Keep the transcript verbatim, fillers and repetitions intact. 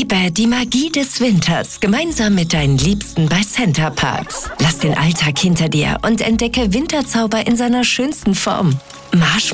Erlebe die Magie des Winters gemeinsam mit deinen Liebsten bei Center Parcs. Lass den Alltag hinter dir und entdecke Winterzauber in seiner schönsten Form. Marsch